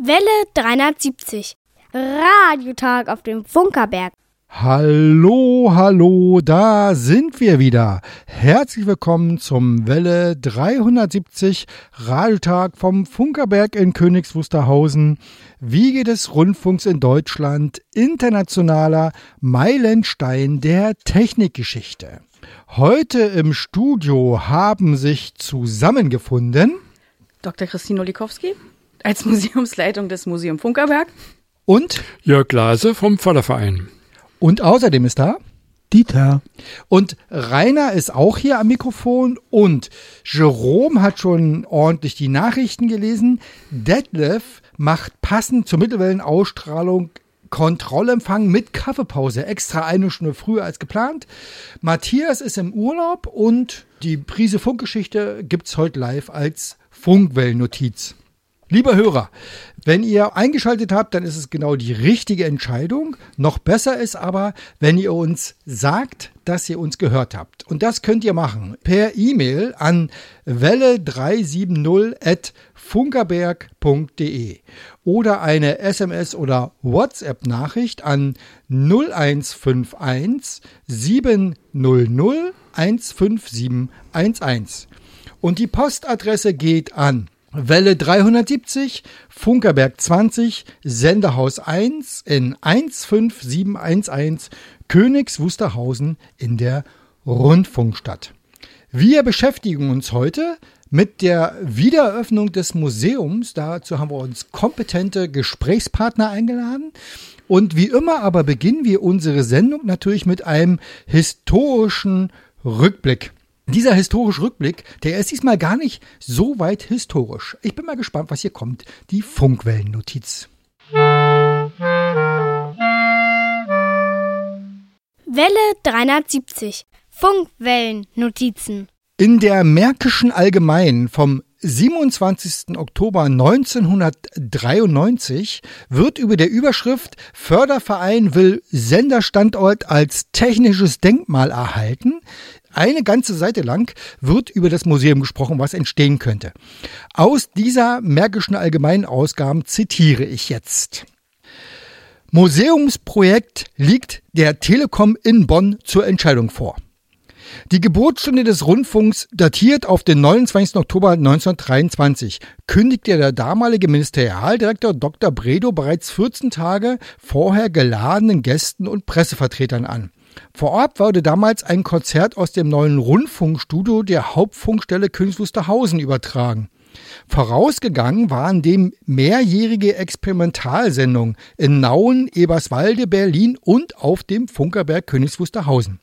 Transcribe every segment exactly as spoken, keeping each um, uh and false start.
Welle dreihundertsiebzig. Radiotag auf dem Funkerberg. Hallo, hallo, da sind wir wieder. Herzlich willkommen zum Welle dreihundertsiebzig Radiotag vom Funkerberg in Königs Wusterhausen, Wiege des Rundfunks in Deutschland, internationaler Meilenstein der Technikgeschichte. Heute im Studio haben sich zusammengefunden Doktor Christine Olikowski als Museumsleitung des Museum Funkerberg und Jörg Glase vom Förderverein. Und außerdem ist da Dieter. Und Rainer ist auch hier am Mikrofon und Jerome hat schon ordentlich die Nachrichten gelesen. Detlef macht passend zur Mittelwellenausstrahlung Kontrollempfang mit Kaffeepause, extra eine Stunde früher als geplant. Matthias ist im Urlaub und die Prise Funkgeschichte gibt's heute live als Funkwellennotiz. Lieber Hörer, wenn ihr eingeschaltet habt, dann ist es genau die richtige Entscheidung. Noch besser ist aber, wenn ihr uns sagt, dass ihr uns gehört habt. Und das könnt ihr machen per E-Mail an welle drei sieben null at funkerberg punkt de oder eine S M S oder WhatsApp-Nachricht an null eins fünf eins sieben null null eins fünf sieben eins eins. Und die Postadresse geht an Welle dreihundertsiebzig, Funkerberg zwanzig, Senderhaus eins in eins fünf sieben eins eins, Königs Wusterhausen in der Rundfunkstadt. Wir beschäftigen uns heute mit der Wiedereröffnung des Museums. Dazu haben wir uns kompetente Gesprächspartner eingeladen. Und wie immer aber beginnen wir unsere Sendung natürlich mit einem historischen Rückblick. Dieser historische Rückblick, der ist diesmal gar nicht so weit historisch. Ich bin mal gespannt, was hier kommt. Die Funkwellennotiz. Welle dreihundertsiebzig. Funkwellennotizen. In der Märkischen Allgemeinen vom siebenundzwanzigsten Oktober neunzehnhundertdreiundneunzig wird über der Überschrift Förderverein will Senderstandort als technisches Denkmal erhalten. Eine ganze Seite lang wird über das Museum gesprochen, was entstehen könnte. Aus dieser Märkischen Allgemeinen Ausgaben zitiere ich jetzt. Museumsprojekt liegt der Telekom in Bonn zur Entscheidung vor. Die Geburtsstunde des Rundfunks datiert auf den neunundzwanzigsten Oktober neunzehnhundertdreiundzwanzig, kündigte der damalige Ministerialdirektor Doktor Bredow bereits vierzehn Tage vorher geladenen Gästen und Pressevertretern an. Vor Ort wurde damals ein Konzert aus dem neuen Rundfunkstudio der Hauptfunkstelle Königs Wusterhausen übertragen. Vorausgegangen waren dem mehrjährige Experimentalsendungen in Nauen, Eberswalde, Berlin und auf dem Funkerberg Königs Wusterhausen.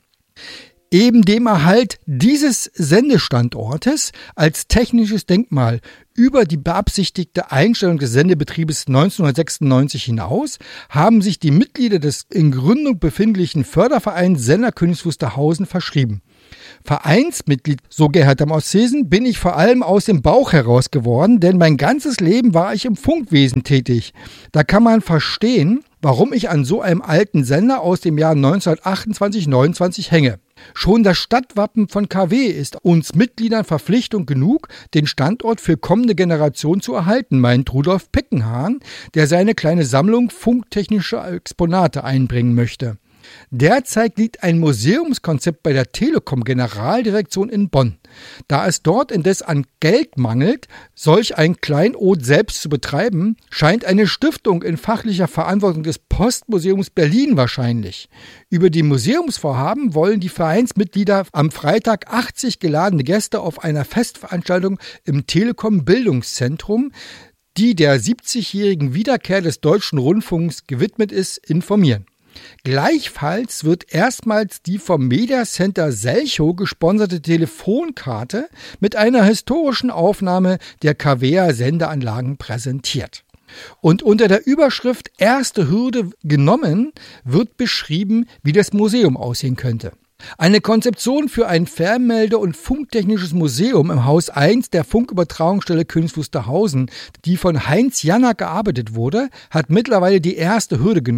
Eben dem Erhalt dieses Sendestandortes als technisches Denkmal über die beabsichtigte Einstellung des Sendebetriebes neunzehnhundertsechsundneunzig hinaus haben sich die Mitglieder des in Gründung befindlichen Fördervereins Sender Königs Wusterhausen verschrieben. Vereinsmitglied, so Gerhard Damm-Ostesen, bin ich vor allem aus dem Bauch heraus geworden, denn mein ganzes Leben war ich im Funkwesen tätig. Da kann man verstehen, warum ich an so einem alten Sender aus dem Jahr neunzehnhundertachtundzwanzig neunundzwanzig hänge. Schon das Stadtwappen von K W ist uns Mitgliedern Verpflichtung genug, den Standort für kommende Generationen zu erhalten, meint Rudolf Peckenhahn, der seine kleine Sammlung funktechnischer Exponate einbringen möchte. Derzeit liegt ein Museumskonzept bei der Telekom Generaldirektion in Bonn. Da es dort indes an Geld mangelt, solch ein Kleinod selbst zu betreiben, scheint eine Stiftung in fachlicher Verantwortung des Postmuseums Berlin wahrscheinlich. Über die Museumsvorhaben wollen die Vereinsmitglieder am Freitag achtzig geladene Gäste auf einer Festveranstaltung im Telekom Bildungszentrum, die der siebzigjährigen Wiederkehr des Deutschen Rundfunks gewidmet ist, informieren. Gleichfalls wird erstmals die vom Media Center Selchow gesponserte Telefonkarte mit einer historischen Aufnahme der K W-Sendeanlagen präsentiert. Und unter der Überschrift Erste Hürde genommen wird beschrieben, wie das Museum aussehen könnte. Eine Konzeption für ein Fernmelde- und funktechnisches Museum im Haus eins der Funkübertragungsstelle Königs Wusterhausen, die von Heinz Jannack gearbeitet wurde, hat mittlerweile die erste Hürde genommen.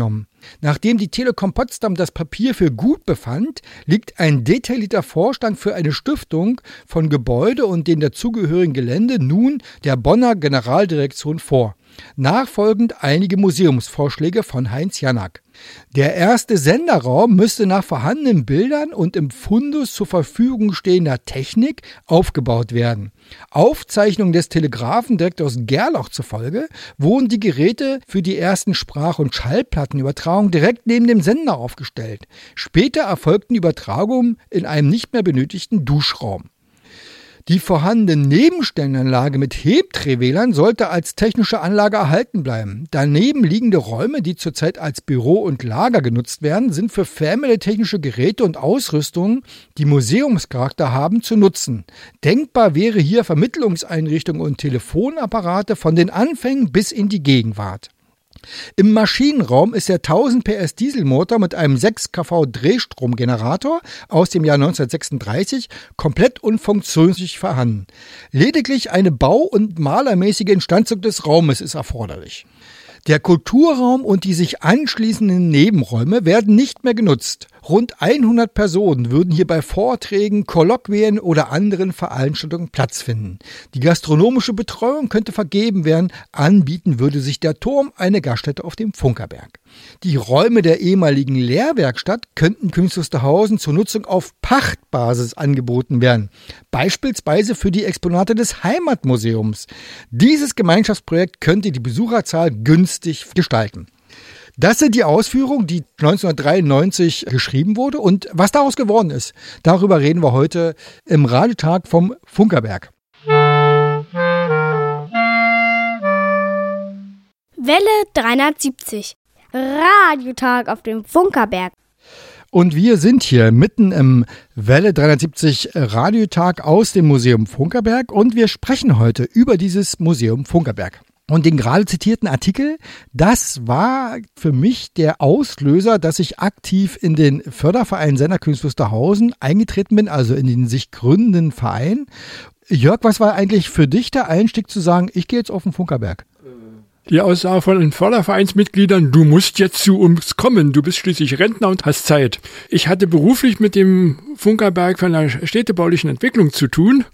Nachdem die Telekom Potsdam das Papier für gut befand, liegt ein detaillierter Vorschlag für eine Stiftung von Gebäude und dem dazugehörigen Gelände nun der Bonner Generaldirektion vor. Nachfolgend einige Museumsvorschläge von Heinz Janak. Der erste Senderraum müsste nach vorhandenen Bildern und im Fundus zur Verfügung stehender Technik aufgebaut werden. Aufzeichnungen des Telegrafendirektors Gerloch zufolge wurden die Geräte für die ersten Sprach- und Schallplattenübertragungen direkt neben dem Sender aufgestellt. Später erfolgten Übertragungen in einem nicht mehr benötigten Duschraum. Die vorhandene Nebenstellenanlage mit Hebdrehwählern sollte als technische Anlage erhalten bleiben. Daneben liegende Räume, die zurzeit als Büro und Lager genutzt werden, sind für fernmeldetechnische Geräte und Ausrüstungen, die Museumscharakter haben, zu nutzen. Denkbar wäre hier Vermittlungseinrichtungen und Telefonapparate von den Anfängen bis in die Gegenwart. Im Maschinenraum ist der tausend P S Dieselmotor mit einem sechs Kilowatt Drehstromgenerator aus dem Jahr neunzehnhundertsechsunddreißig komplett unfunktionsfähig vorhanden. Lediglich eine bau- und malermäßige Instandsetzung des Raumes ist erforderlich. Der Kulturraum und die sich anschließenden Nebenräume werden nicht mehr genutzt. Rund hundert Personen würden hier bei Vorträgen, Kolloquien oder anderen Veranstaltungen Platz finden. Die gastronomische Betreuung könnte vergeben werden, anbieten würde sich der Turm, eine Gaststätte auf dem Funkerberg. Die Räume der ehemaligen Lehrwerkstatt könnten Königs Wusterhausen zur Nutzung auf Pachtbasis angeboten werden, beispielsweise für die Exponate des Heimatmuseums. Dieses Gemeinschaftsprojekt könnte die Besucherzahl günstig gestalten. Das sind die Ausführungen, die neunzehnhundertdreiundneunzig geschrieben wurde, und was daraus geworden ist, darüber reden wir heute im Radiotag vom Funkerberg. Welle dreihundertsiebzig. Radiotag auf dem Funkerberg. Und wir sind hier mitten im Welle dreihundertsiebzig Radiotag aus dem Museum Funkerberg und wir sprechen heute über dieses Museum Funkerberg. Und den gerade zitierten Artikel, das war für mich der Auslöser, dass ich aktiv in den Förderverein Sender Königs Wusterhausen eingetreten bin, also in den sich gründenden Verein. Jörg, was war eigentlich für dich der Einstieg zu sagen, ich gehe jetzt auf den Funkerberg? Die Aussage von den Fördervereinsmitgliedern, du musst jetzt zu uns kommen, du bist schließlich Rentner und hast Zeit. Ich hatte beruflich mit dem Funkerberg von der städtebaulichen Entwicklung zu tun,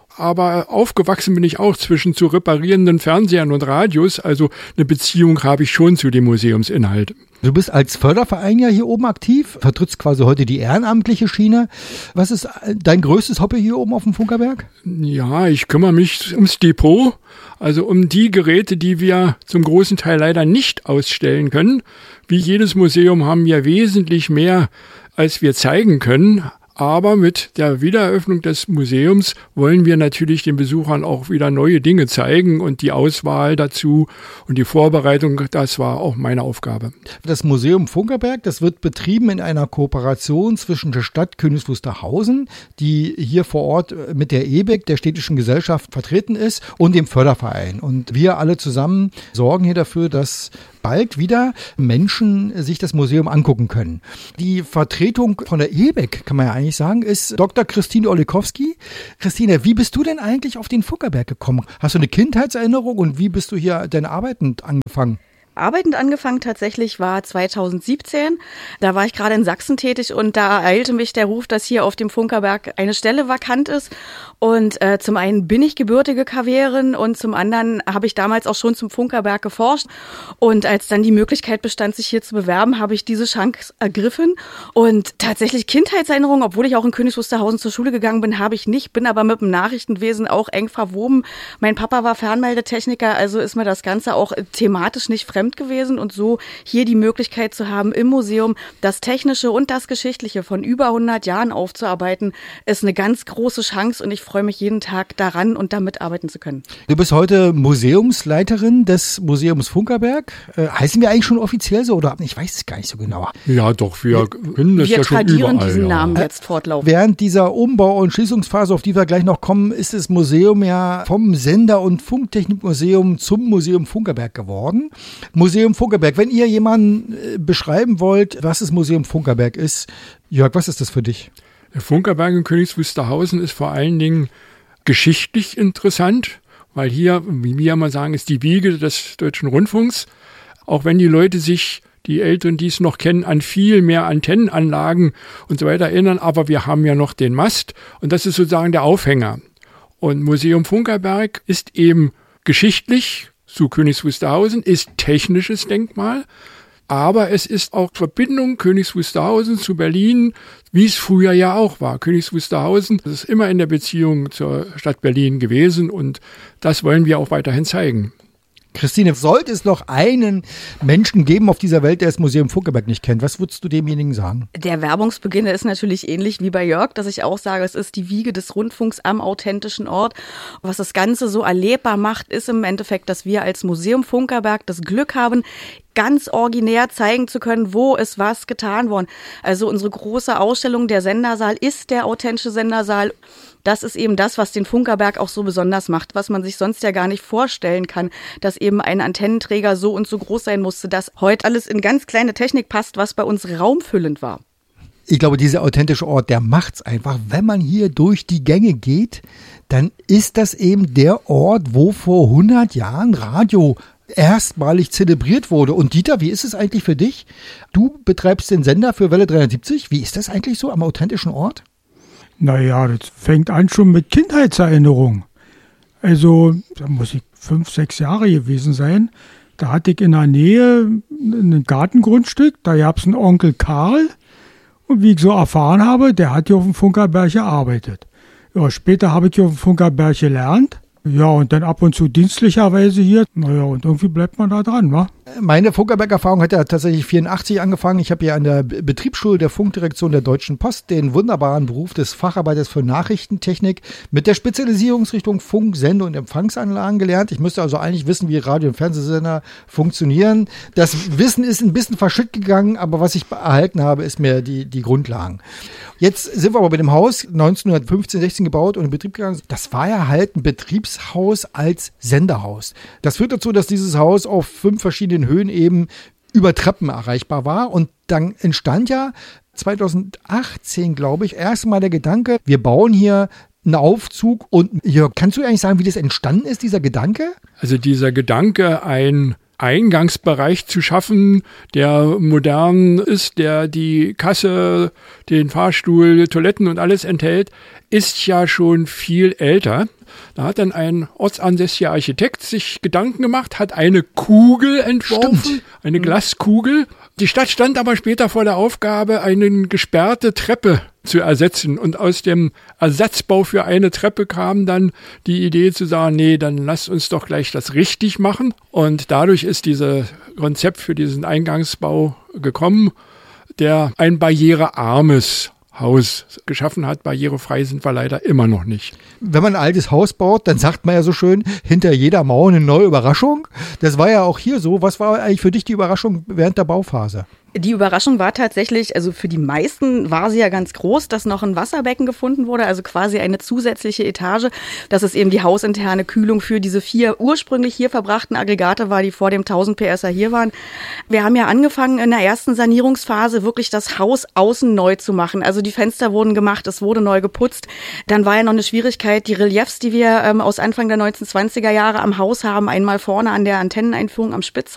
aber aufgewachsen bin ich auch zwischen zu reparierenden Fernsehern und Radios, also eine Beziehung habe ich schon zu dem Museumsinhalt. Du bist als Förderverein ja hier oben aktiv, vertrittst quasi heute die ehrenamtliche Schiene. Was ist dein größtes Hobby hier oben auf dem Funkerberg? Ja, ich kümmere mich ums Depot, also um die Geräte, die wir zum großen Teil leider nicht ausstellen können. Wie jedes Museum haben wir wesentlich mehr, als wir zeigen können. Aber mit der Wiedereröffnung des Museums wollen wir natürlich den Besuchern auch wieder neue Dinge zeigen und die Auswahl dazu und die Vorbereitung, das war auch meine Aufgabe. Das Museum Funkerberg, das wird betrieben in einer Kooperation zwischen der Stadt Königs Wusterhausen, die hier vor Ort mit der E B E C, der städtischen Gesellschaft, vertreten ist, und dem Förderverein. Und wir alle zusammen sorgen hier dafür, dass bald wieder Menschen sich das Museum angucken können. Die Vertretung von der E B E C, kann man ja eigentlich sagen, ist Doktor Christine Olikowski. Christine, wie bist du denn eigentlich auf den Funkerberg gekommen? Hast du eine Kindheitserinnerung und wie bist du hier deine Arbeiten angefangen? Arbeitend angefangen tatsächlich war zweitausendsiebzehn. Da war ich gerade in Sachsen tätig und da ereilte mich der Ruf, dass hier auf dem Funkerberg eine Stelle vakant ist. Und äh, zum einen bin ich gebürtige Kaverin und zum anderen habe ich damals auch schon zum Funkerberg geforscht. Und als dann die Möglichkeit bestand, sich hier zu bewerben, habe ich diese Chance ergriffen. Und tatsächlich Kindheitserinnerungen, obwohl ich auch in Königs Wusterhausen zur Schule gegangen bin, habe ich nicht, bin aber mit dem Nachrichtenwesen auch eng verwoben. Mein Papa war Fernmeldetechniker, also ist mir das Ganze auch thematisch nicht fremd gewesen, und so hier die Möglichkeit zu haben, im Museum das Technische und das Geschichtliche von über hundert Jahren aufzuarbeiten, ist eine ganz große Chance und ich freue mich jeden Tag daran und damit arbeiten zu können. Du bist heute Museumsleiterin des Museums Funkerberg. Äh, heißen wir eigentlich schon offiziell so oder ich weiß es gar nicht so genau. Ja, doch, wir können das wir ja schon überall. Wir tradieren diesen ja. Namen jetzt fortlaufend. Während dieser Umbau- und Schließungsphase, auf die wir gleich noch kommen, ist das Museum ja vom Sender- und Funktechnikmuseum zum Museum Funkerberg geworden. Museum Funkerberg, wenn ihr jemanden äh, beschreiben wollt, was das Museum Funkerberg ist, Jörg, was ist das für dich? Der Funkerberg in Königs Wusterhausen ist vor allen Dingen geschichtlich interessant, weil hier, wie wir immer sagen, ist die Wiege des Deutschen Rundfunks. Auch wenn die Leute sich die Älteren, die es noch kennen, an viel mehr Antennenanlagen und so weiter erinnern. Aber wir haben ja noch den Mast und das ist sozusagen der Aufhänger. Und Museum Funkerberg ist eben geschichtlich zu Königs Wusterhausen, ist technisches Denkmal. Aber es ist auch Verbindung Königs Wusterhausen zu Berlin, wie es früher ja auch war. Königs Wusterhausen, das ist immer in der Beziehung zur Stadt Berlin gewesen und das wollen wir auch weiterhin zeigen. Christine, sollte es noch einen Menschen geben auf dieser Welt, der das Museum Funkerberg nicht kennt, was würdest du demjenigen sagen? Der Werbungsbeginn ist natürlich ähnlich wie bei Jörg, dass ich auch sage, es ist die Wiege des Rundfunks am authentischen Ort. Was das Ganze so erlebbar macht, ist im Endeffekt, dass wir als Museum Funkerberg das Glück haben, ganz originär zeigen zu können, wo ist was getan worden. Also unsere große Ausstellung, der Sendersaal, ist der authentische Sendersaal. Das ist eben das, was den Funkerberg auch so besonders macht, was man sich sonst ja gar nicht vorstellen kann, dass eben ein Antennenträger so und so groß sein musste, dass heute alles in ganz kleine Technik passt, was bei uns raumfüllend war. Ich glaube, dieser authentische Ort, der macht's einfach. Wenn man hier durch die Gänge geht, dann ist das eben der Ort, wo vor hundert Jahren Radio erstmalig zelebriert wurde. Und Dieter, wie ist es eigentlich für dich? Du betreibst den Sender für Welle dreihundertsiebzig. Wie ist das eigentlich so am authentischen Ort? Naja, das fängt an schon mit Kindheitserinnerungen. Also, da muss ich fünf, sechs Jahre gewesen sein. Da hatte ich in der Nähe ein Gartengrundstück. Da gab es einen Onkel Karl. Und wie ich so erfahren habe, der hat hier auf dem Funkerberg gearbeitet. Ja, später habe ich hier auf dem Funkerberg gelernt. Ja, und dann ab und zu dienstlicherweise hier. Naja, und irgendwie bleibt man da dran, wa? Meine Funkerberg-Erfahrung hat ja tatsächlich vierundachtzig angefangen. Ich habe ja an der Betriebsschule der Funkdirektion der Deutschen Post den wunderbaren Beruf des Facharbeiters für Nachrichtentechnik mit der Spezialisierungsrichtung Funk-, Sende- und Empfangsanlagen gelernt. Ich müsste also eigentlich wissen, wie Radio- und Fernsehsender funktionieren. Das Wissen ist ein bisschen verschütt gegangen, aber was ich erhalten habe, ist mir die, die Grundlagen. Jetzt sind wir aber bei dem Haus neunzehnhundertfünfzehn, sechzehn gebaut und in Betrieb gegangen. Das war ja halt ein Betriebshaus als Senderhaus. Das führt dazu, dass dieses Haus auf fünf verschiedenen Höhen eben über Treppen erreichbar war. Und dann entstand ja zweitausendachtzehn, glaube ich, erstmal der Gedanke, wir bauen hier einen Aufzug. Und Jörg, kannst du eigentlich sagen, wie das entstanden ist, dieser Gedanke? Also dieser Gedanke, ein Eingangsbereich zu schaffen, der modern ist, der die Kasse, den Fahrstuhl, Toiletten und alles enthält, ist ja schon viel älter. Da hat dann ein ortsansässiger Architekt sich Gedanken gemacht, hat eine Kugel entworfen, Stimmt. eine Glaskugel. Die Stadt stand aber später vor der Aufgabe, eine gesperrte Treppe zu ersetzen. Und aus dem Ersatzbau für eine Treppe kam dann die Idee zu sagen, nee, dann lass uns doch gleich das richtig machen. Und dadurch ist dieses Konzept für diesen Eingangsbau gekommen, der ein barrierearmes Haus geschaffen hat. Barrierefrei sind wir leider immer noch nicht. Wenn man ein altes Haus baut, dann sagt man ja so schön, hinter jeder Mauer eine neue Überraschung. Das war ja auch hier so. Was war eigentlich für dich die Überraschung während der Bauphase? Die Überraschung war tatsächlich, also für die meisten war sie ja ganz groß, dass noch ein Wasserbecken gefunden wurde, also quasi eine zusätzliche Etage. Das ist eben die hausinterne Kühlung für diese vier ursprünglich hier verbrachten Aggregate war, die vor dem tausend P S er hier waren. Wir haben ja angefangen in der ersten Sanierungsphase wirklich das Haus außen neu zu machen. Also die Fenster wurden gemacht, es wurde neu geputzt. Dann war ja noch eine Schwierigkeit, die Reliefs, die wir ähm, aus Anfang der neunzehnhundertzwanziger Jahre am Haus haben, einmal vorne an der Antenneneinführung am Spitzhaus.